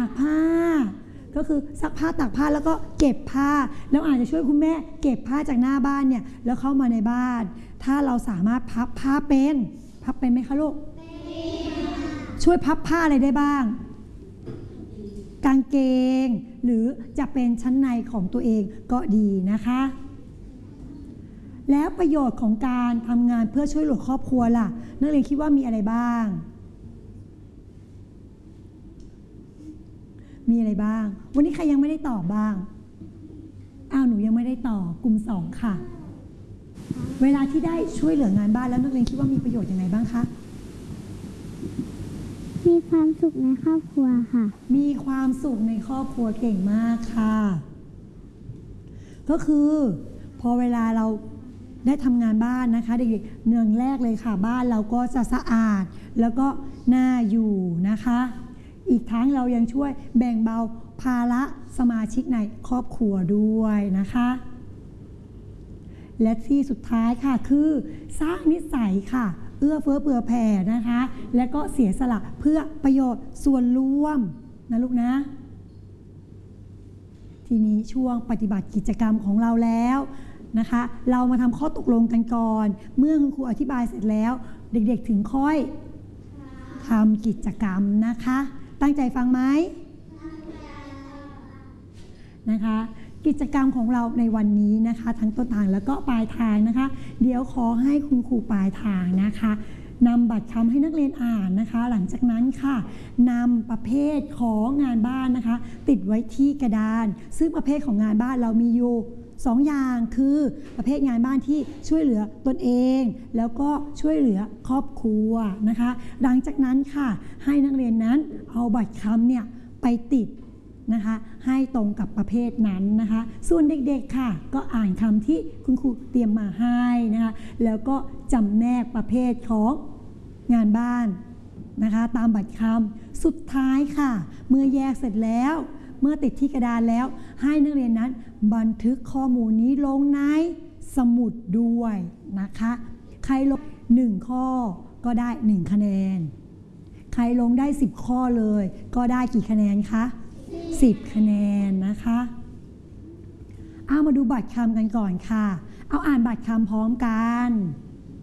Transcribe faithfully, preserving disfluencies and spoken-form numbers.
ากผ้าก็คือซักผ้าตากผ้าแล้วก็เก็บผ้าแล้วอาจจะช่วยคุณแม่เก็บผ้าจากหน้าบ้านเนี่ยแล้วเข้ามาในบ้านถ้าเราสามารถพับผ้าเป็นพับเป็นไหมคะลูกช่วยพับผ้าอะไรได้บ้างกางเกงหรือจะเป็นชั้นในของตัวเองก็ดีนะคะแล้วประโยชน์ของการทำงานเพื่อช่วยเหลือครอบครัวล่ะนักเรียนคิดว่ามีอะไรบ้างมีอะไรบ้างวันนี้ใครยังไม่ได้ตอบบ้างอ้าวหนูยังไม่ได้ตอบกลุ่มสองค่ะเวลาที่ได้ช่วยเหลืองานบ้านแล้วนักเรียนคิดว่ามีประโยชน์ยังไงบ้างคะมีความสุขในครอบครัวค่ะมีความสุขในครอบครัวเก่งมากค่ะก็คือพอเวลาเราได้ทำงานบ้านนะคะเด็กๆเนืองแรกเลยค่ะบ้านเราก็จะสะอาดแล้วก็น่าอยู่นะคะอีกทั้งเรายังช่วยแบ่งเบาภาระสมาชิกในครอบครัวด้วยนะคะและที่สุดท้ายค่ะคือสร้างนิสัยค่ะเอื้อเฟื้อเผื่อแผ่นะคะและก็เสียสละเพื่อประโยชน์ส่วนรวมนะลูกนะทีนี้ช่วงปฏิบัติกิจกรรมของเราแล้วนะคะเรามาทำข้อตกลงกันก่อนเมื่อคุณครูอธิบายเสร็จแล้วเด็กๆถึงค่อยทำกิจกรรมนะคะตั้งใจฟังไหมนะคะกิจกรรมของเราในวันนี้นะคะทั้งต้นทางแล้วก็ปลายทางนะคะเดี๋ยวขอให้คุณครูปลายทางนะคะนำบัตรคำให้นักเรียนอ่านนะคะหลังจากนั้นค่ะนำประเภทของงานบ้านนะคะติดไว้ที่กระดานซึ่งประเภทของงานบ้านเรามีอยู่สองอย่างคือประเภทงานบ้านที่ช่วยเหลือตนเองแล้วก็ช่วยเหลือครอบครัวนะคะหลังจากนั้นค่ะให้นักเรียนนั้นเอาบัตรคำเนี่ยไปติดนะคะให้ตรงกับประเภทนั้นนะคะส่วนเด็กๆค่ะก็อ่านคำที่คุณครูเตรียมมาให้นะคะแล้วก็จำแนกประเภทของงานบ้านนะคะตามบัตรคำสุดท้ายค่ะเมื่อแยกเสร็จแล้วเมื่อติดที่กระดานแล้วให้นักเรียนนั้นบันทึกข้อมูลนี้ลงในสมุดด้วยนะคะใครลงหนึ่งข้อก็ได้หนึ่งคะแนนใครลงได้สิบข้อเลยก็ได้กี่คะแนนคะสิบคะแนนนะคะเอามาดูบัตรคำกันก่อนค่ะเอาอ่านบัตรคำพร้อมกัน